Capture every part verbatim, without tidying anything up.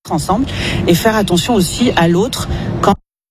ensemble et faire attention aussi à l'autre quand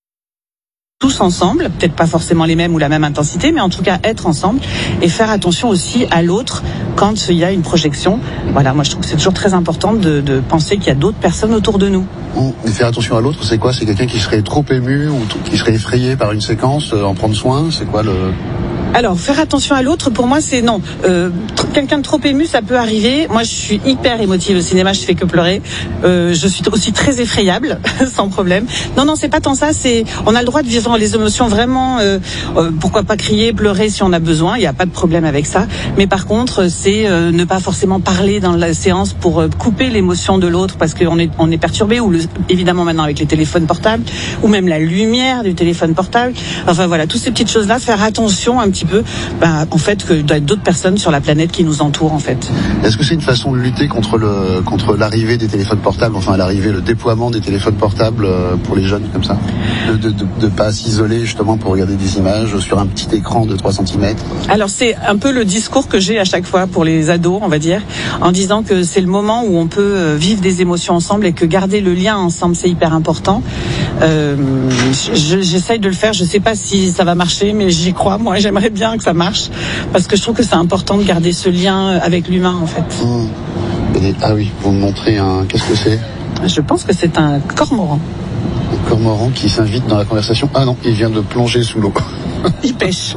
tous ensemble, peut-être pas forcément les mêmes ou la même intensité, mais en tout cas être ensemble et faire attention aussi à l'autre quand il y a une projection. Voilà, moi je trouve que c'est toujours très important de, de penser qu'il y a d'autres personnes autour de nous. Et faire attention à l'autre, c'est quoi? C'est quelqu'un qui serait trop ému ou qui serait effrayé par une séquence, euh, en prendre soin? C'est quoi le... Alors, faire attention à l'autre, pour moi, c'est non. Euh, tr- quelqu'un de trop ému, ça peut arriver. Moi, je suis hyper émotive au cinéma, je fais que pleurer. Euh, je suis aussi très effrayable, sans problème. Non, non, c'est pas tant ça. C'est, on a le droit de vivre les émotions vraiment. Euh, euh, pourquoi pas crier, pleurer si on a besoin. Il n'y a pas de problème avec ça. Mais par contre, c'est euh, ne pas forcément parler dans la séance pour euh, couper l'émotion de l'autre parce qu'on est on est perturbé. Ou le, évidemment maintenant avec les téléphones portables, ou même la lumière du téléphone portable. Enfin voilà, toutes ces petites choses-là, faire attention un petit peu, bah, en fait, que d'autres personnes sur la planète qui nous entourent, en fait. Est-ce que c'est une façon de lutter contre le contre l'arrivée des téléphones portables, enfin l'arrivée, le déploiement des téléphones portables pour les jeunes comme ça, de de, de, de pas s'isoler justement pour regarder des images sur un petit écran de trois centimètres? Alors c'est un peu le discours que j'ai à chaque fois pour les ados, on va dire, en disant que c'est le moment où on peut vivre des émotions ensemble et que garder le lien ensemble c'est hyper important. Euh, j'essaye de le faire, je sais pas si ça va marcher, mais j'y crois. Moi, j'aimerais bien que ça marche parce que je trouve que c'est important de garder ce lien avec l'humain, en fait. Mmh. Ah oui, vous me montrez un... Qu'est-ce que c'est? Je pense que c'est un cormoran. Un cormoran qui s'invite dans la conversation. Ah non, il vient de plonger sous l'eau. Il pêche.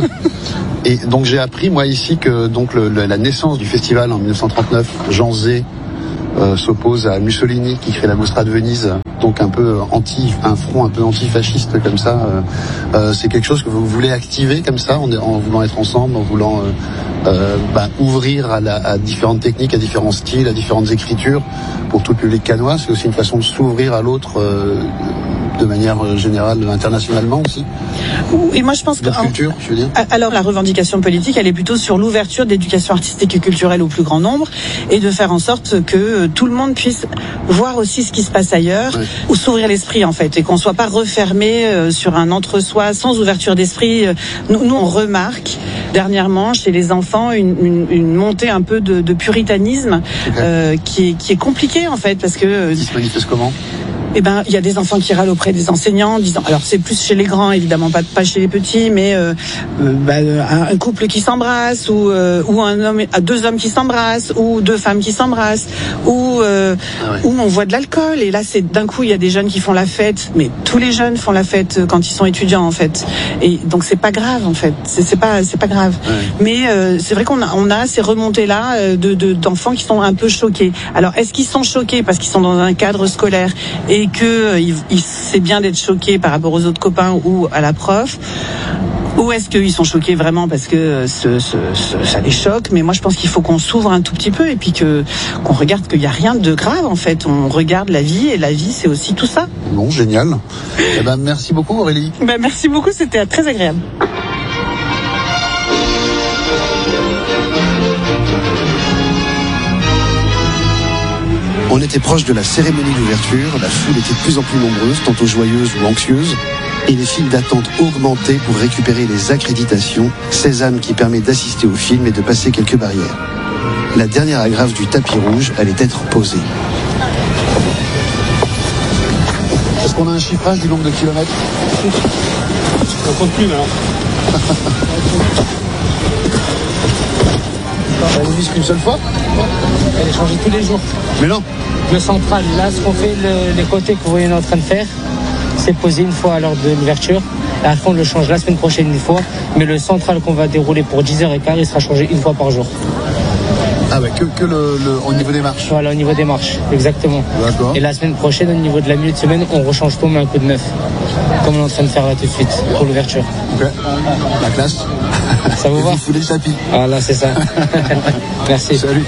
Et donc j'ai appris moi ici que donc le, le, la naissance du festival en dix-neuf cent trente-neuf, Jean Zay euh, s'oppose à Mussolini qui crée la Mostra de Venise. Donc un peu anti, un front un peu antifasciste comme ça. Euh, euh, c'est quelque chose que vous voulez activer comme ça, en, en voulant être ensemble, en voulant euh, euh, bah, ouvrir à, la, à différentes techniques, à différents styles, à différentes écritures pour tout le public cannois. C'est aussi une façon de s'ouvrir à l'autre euh, de manière générale, internationalement aussi. Et moi je pense que la culture, je veux dire. Alors la revendication politique, elle est plutôt sur l'ouverture de l'éducation artistique et culturelle au plus grand nombre et de faire en sorte que tout le monde puisse voir aussi ce qui se passe ailleurs, ouais. Ou s'ouvrir l'esprit en fait, et qu'on soit pas refermé euh, sur un entre-soi sans ouverture d'esprit. Nous, nous on remarque dernièrement chez les enfants une, une, une montée un peu de, de puritanisme, okay. euh, qui est qui est compliquée en fait parce que. Qui se manifeste comment? Eh ben, il y a des enfants qui râlent auprès des enseignants, en disant, alors c'est plus chez les grands, évidemment, pas, pas chez les petits, mais euh, euh, bah, un, un couple qui s'embrasse, ou euh, ou un homme, deux hommes qui s'embrassent, ou deux femmes qui s'embrassent, ou euh, ah ouais. où on voit de l'alcool. Et là, c'est d'un coup, il y a des jeunes qui font la fête, mais tous les jeunes font la fête quand ils sont étudiants, en fait. Et donc c'est pas grave, en fait. C'est, c'est pas c'est pas grave. Ouais. Mais euh, c'est vrai qu'on a on a ces remontées là de, de d'enfants qui sont un peu choqués. Alors est-ce qu'ils sont choqués parce qu'ils sont dans un cadre scolaire et et que il, il, c'est bien d'être choqué par rapport aux autres copains ou à la prof, ou est-ce qu'ils sont choqués vraiment parce que ce, ce, ce, ça les choque? Mais moi je pense qu'il faut qu'on s'ouvre un tout petit peu et puis que qu'on regarde qu'il n'y a rien de grave en fait. On regarde la vie et la vie c'est aussi tout ça. Bon, génial. Eh ben merci beaucoup Aurélie. Ben merci beaucoup, c'était très agréable. On était proche de la cérémonie d'ouverture, la foule était de plus en plus nombreuse, tantôt joyeuse ou anxieuse, et les files d'attente augmentaient pour récupérer les accréditations, sésame qui permet d'assister au film et de passer quelques barrières. La dernière agrafe du tapis rouge allait être posée. Est-ce qu'on a un chiffrage du nombre de kilomètres? On compte plus maintenant. Elle est mise qu'une seule fois? Elle est changée tous les jours. Mais non. Le central, là, ce qu'on fait, le, les côtés que vous voyez on est en train de faire, c'est posé une fois à l'heure de l'ouverture. Et après, on le change la semaine prochaine une fois. Mais le central qu'on va dérouler pour dix heures quinze, il sera changé une fois par jour. Ah ouais, que, que le, le, au niveau des marches. Voilà, au niveau des marches, exactement. D'accord. Et la semaine prochaine, au niveau de la milieu de semaine, on rechange tout, mais un coup de neuf. Comme on est en train de faire là tout de suite, pour l'ouverture. Ok. La classe. Ça vous va? Vous foulez le tapis. Voilà, c'est ça. Merci. Salut.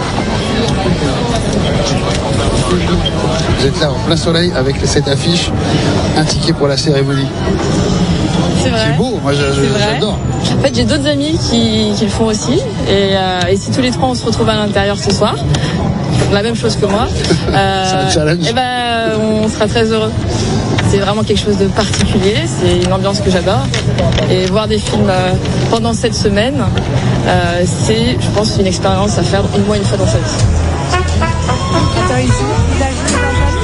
Vous êtes là en plein soleil avec cette affiche, un ticket pour la cérémonie. C'est vrai. C'est beau, moi je, je, j'adore. En fait, j'ai d'autres amis qui, qui le font aussi. Et, euh, et si tous les trois on se retrouve à l'intérieur ce soir, la même chose que moi, euh, c'est un challenge. Et ben, on sera très heureux. C'est vraiment quelque chose de particulier, c'est une ambiance que j'adore. Et voir des films euh, pendant cette semaine, euh, c'est, je pense, une expérience à faire une mois, une fois dans sa vie. Attends, ici, il a joué dans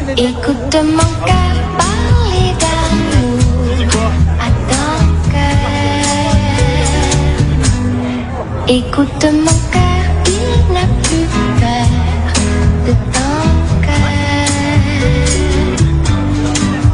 Écoute mon cœur parler d'amour à ton cœur. Écoute mon cœur.